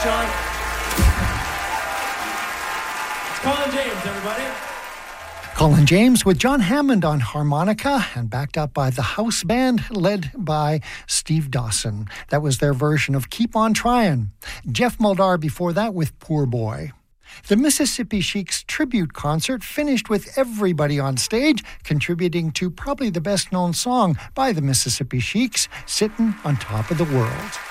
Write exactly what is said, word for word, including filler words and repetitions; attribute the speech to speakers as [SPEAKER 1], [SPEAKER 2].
[SPEAKER 1] John. It's Colin James, everybody.
[SPEAKER 2] Colin James with John Hammond on harmonica and backed up by the house band led by Steve Dawson. That was their version of Keep On Trying. Jeff Muldaur before that with Poor Boy. The Mississippi Sheiks tribute concert finished with everybody on stage contributing to probably the best known song by the Mississippi Sheiks, Sittin' on Top of the World.